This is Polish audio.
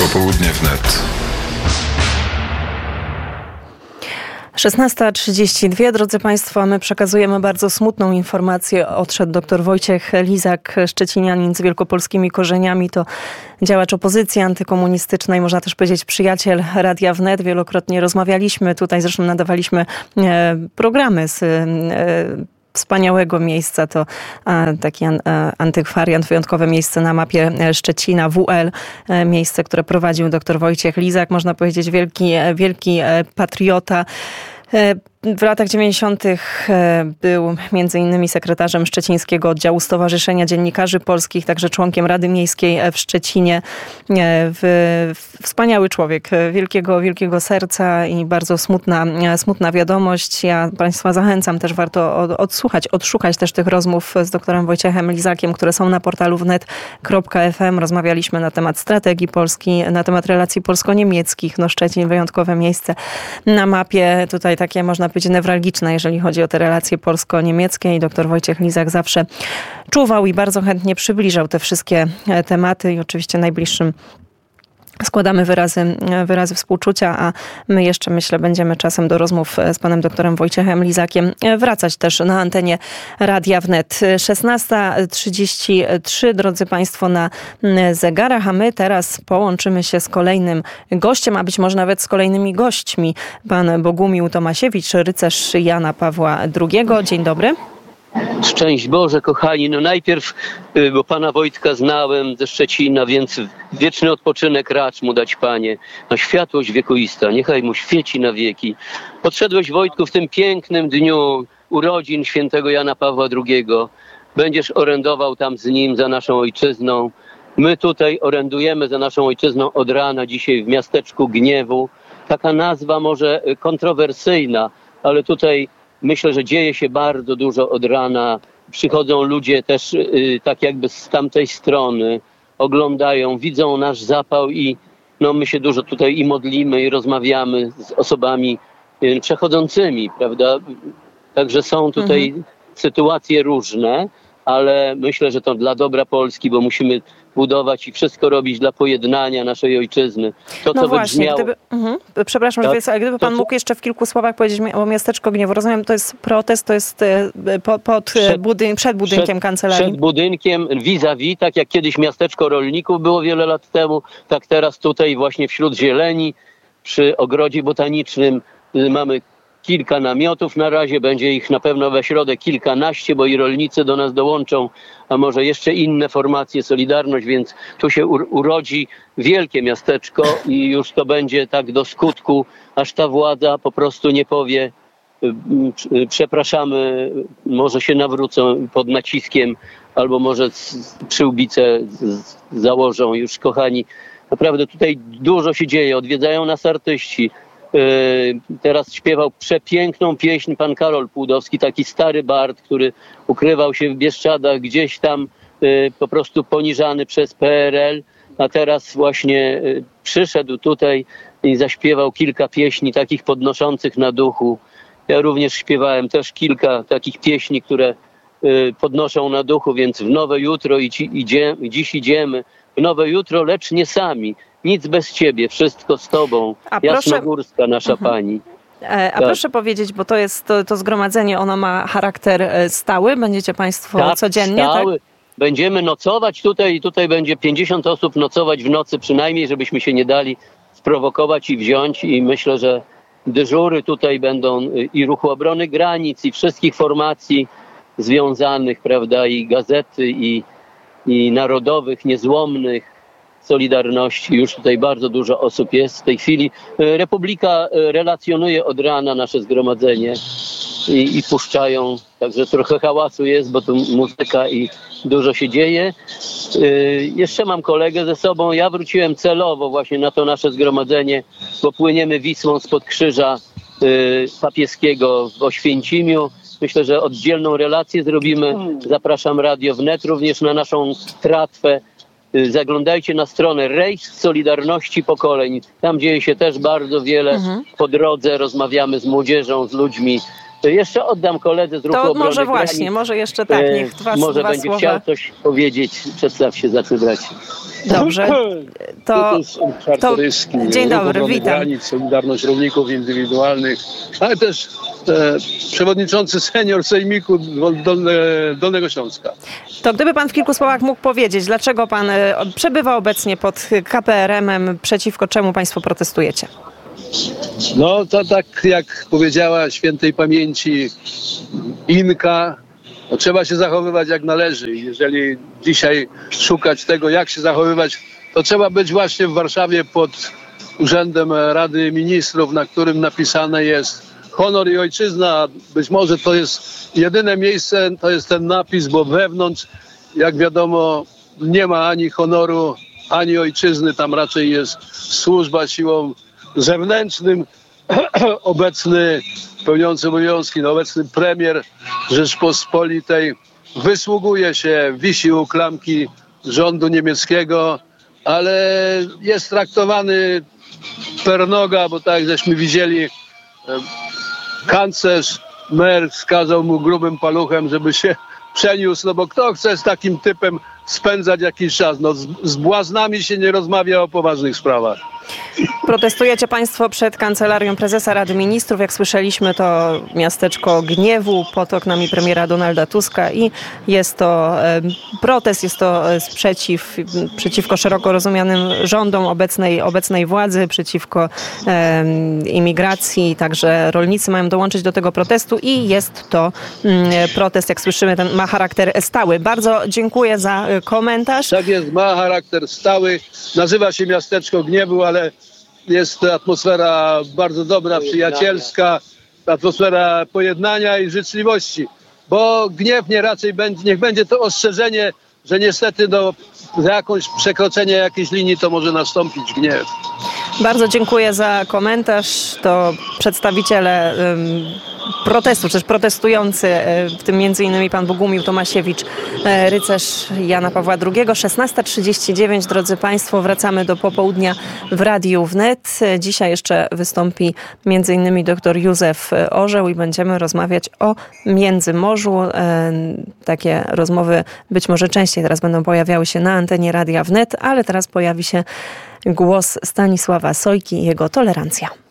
Popołudnie wnet. 16:32, drodzy Państwo, my przekazujemy bardzo smutną informację. Odszedł dr Wojciech Lizak, szczecinianin z wielkopolskimi korzeniami. To działacz opozycji antykomunistycznej, można też powiedzieć przyjaciel Radia Wnet. Wielokrotnie rozmawialiśmy tutaj, zresztą nadawaliśmy programy z wspaniałego miejsca. To taki antykwariat, wyjątkowe miejsce na mapie Szczecina, WL. Miejsce, które prowadził dr Wojciech Lizak. Można powiedzieć wielki patriota. W latach 90. był między innymi sekretarzem szczecińskiego oddziału Stowarzyszenia Dziennikarzy Polskich, także członkiem Rady Miejskiej w Szczecinie. Wspaniały człowiek, wielkiego serca i bardzo smutna wiadomość. Ja Państwa zachęcam, też warto odszukać też tych rozmów z doktorem Wojciechem Lizakiem, które są na portalu wnet.fm. Rozmawialiśmy na temat strategii Polski, na temat relacji polsko-niemieckich. Szczecin, wyjątkowe miejsce na mapie. Tutaj takie można powiedzieć newralgiczne, jeżeli chodzi o te relacje polsko-niemieckie, i dr Wojciech Lizak zawsze czuwał i bardzo chętnie przybliżał te wszystkie tematy i oczywiście najbliższym składamy wyrazy współczucia, a my jeszcze, myślę, będziemy czasem do rozmów z panem doktorem Wojciechem Lizakiem wracać też na antenie Radia Wnet. 16:33, drodzy Państwo, na zegarach, a my teraz połączymy się z kolejnym gościem, a być może nawet z kolejnymi gośćmi. Pan Bogumił Tomasiewicz, rycerz Jana Pawła II. Dzień dobry. Szczęść Boże, kochani. Najpierw, bo pana Wojtka znałem ze Szczecina, więc wieczny odpoczynek racz mu dać, Panie. Światłość wiekuista, niechaj mu świeci na wieki. Podszedłeś, Wojtku, w tym pięknym dniu urodzin świętego Jana Pawła II. Będziesz orędował tam z nim za naszą ojczyzną. My tutaj orędujemy za naszą ojczyzną od rana dzisiaj w miasteczku Gniewu. Taka nazwa może kontrowersyjna, ale tutaj myślę, że dzieje się bardzo dużo od rana. Przychodzą ludzie też tak jakby z tamtej strony, oglądają, widzą nasz zapał i my się dużo tutaj i modlimy, i rozmawiamy z osobami przechodzącymi, prawda? Także są tutaj sytuacje różne, ale myślę, że to dla dobra Polski, bo musimy budować i wszystko robić dla pojednania naszej ojczyzny. To, co właśnie, wybrzmiało... Przepraszam, tak? Że gdyby pan mógł jeszcze w kilku słowach powiedzieć o miasteczko Gniewo. Rozumiem, to jest protest, to jest przed budynkiem kancelarii. Przed budynkiem vis-a-vis, tak jak kiedyś miasteczko rolników było wiele lat temu, tak teraz tutaj właśnie wśród zieleni, przy ogrodzie botanicznym mamy kilka namiotów na razie, będzie ich na pewno we środę kilkanaście, bo i rolnicy do nas dołączą, a może jeszcze inne formacje, Solidarność, więc tu się urodzi wielkie miasteczko i już to będzie tak do skutku, aż ta władza po prostu nie powie przepraszamy, może się nawrócą pod naciskiem, albo może przyłbicę założą już, kochani. Naprawdę tutaj dużo się dzieje, odwiedzają nas artyści. Teraz śpiewał przepiękną pieśń pan Karol Płudowski, taki stary bard, który ukrywał się w Bieszczadach, gdzieś tam po prostu poniżany przez PRL, a teraz właśnie przyszedł tutaj i zaśpiewał kilka pieśni takich podnoszących na duchu. Ja również śpiewałem też kilka takich pieśni, które podnoszą na duchu, więc w nowe jutro dziś idziemy, w nowe jutro, lecz nie sami. Nic bez Ciebie, wszystko z Tobą, Jasnogórska nasza Pani. A proszę powiedzieć, bo to jest to zgromadzenie, ono ma charakter stały? Będziecie Państwo codziennie? Stały. Tak? Będziemy nocować tutaj będzie 50 osób nocować w nocy przynajmniej, żebyśmy się nie dali sprowokować i wziąć, i myślę, że dyżury tutaj będą i Ruchu Obrony Granic, i wszystkich formacji związanych, prawda, i gazety, i narodowych, niezłomnych, Solidarności. Już tutaj bardzo dużo osób jest w tej chwili. Republika relacjonuje od rana nasze zgromadzenie i puszczają, także trochę hałasu jest, bo tu muzyka i dużo się dzieje. Jeszcze mam kolegę ze sobą. Ja wróciłem celowo właśnie na to nasze zgromadzenie, bo płyniemy Wisłą spod krzyża papieskiego w Oświęcimiu. Myślę, że oddzielną relację zrobimy. Zapraszam Radio Wnet również na naszą tratwę. Zaglądajcie na stronę Rejs Solidarności Pokoleń. Tam dzieje się też bardzo wiele. Po drodze rozmawiamy z młodzieżą, z ludźmi. Jeszcze oddam koledze z Ruchu Obrony Granic. Może właśnie, może jeszcze tak, niech może dwa będzie słowa. chciał coś powiedzieć. Przedstaw się, zacznę brać. Dobrze. To dzień dobry, witam. Granic, Solidarność Rolników Indywidualnych, ale też przewodniczący senior Sejmiku Dolnego Śląska. To gdyby pan w kilku słowach mógł powiedzieć, dlaczego pan przebywa obecnie pod KPRM-em, przeciwko czemu państwo protestujecie? No to tak jak powiedziała świętej pamięci Inka, no, trzeba się zachowywać jak należy. Jeżeli dzisiaj szukać tego, jak się zachowywać, to trzeba być właśnie w Warszawie pod Urzędem Rady Ministrów, na którym napisane jest honor i ojczyzna. Być może to jest jedyne miejsce, to jest ten napis, bo wewnątrz, jak wiadomo, nie ma ani honoru, ani ojczyzny. Tam raczej jest służba siłom zewnętrznym. Obecny, pełniący obowiązki, obecny premier Rzeczpospolitej wysługuje się, wisi u klamki rządu niemieckiego, ale jest traktowany per noga, bo tak jak żeśmy widzieli, kanclerz Merz kazał mu grubym paluchem, żeby się przeniósł, no bo kto chce z takim typem spędzać jakiś czas? No z błaznami się nie rozmawia o poważnych sprawach. Protestujecie państwo przed Kancelarią Prezesa Rady Ministrów. Jak słyszeliśmy, to miasteczko gniewu pod oknami premiera Donalda Tuska i jest to protest, jest to przeciwko szeroko rozumianym rządom obecnej władzy, przeciwko imigracji. Także rolnicy mają dołączyć do tego protestu i jest to protest, jak słyszymy, ten ma charakter stały. Bardzo dziękuję za komentarz. Tak jest, ma charakter stały. Nazywa się miasteczko gniewu, ale jest atmosfera bardzo dobra, przyjacielska, atmosfera pojednania i życzliwości. Bo gniew niech będzie to ostrzeżenie, że niestety za jakieś przekroczenie jakiejś linii to może nastąpić gniew. Bardzo dziękuję za komentarz. To przedstawiciele protestu, czy też protestujący, w tym m.in. pan Bogumił Tomasiewicz, rycerz Jana Pawła II. 16:39, drodzy państwo, wracamy do popołudnia w Radiu Wnet. Dzisiaj jeszcze wystąpi m.in. dr Józef Orzeł i będziemy rozmawiać o Międzymorzu. Takie rozmowy być może częściej teraz będą pojawiały się na antenie Radia Wnet, ale teraz pojawi się głos Stanisława Sojki i jego tolerancja.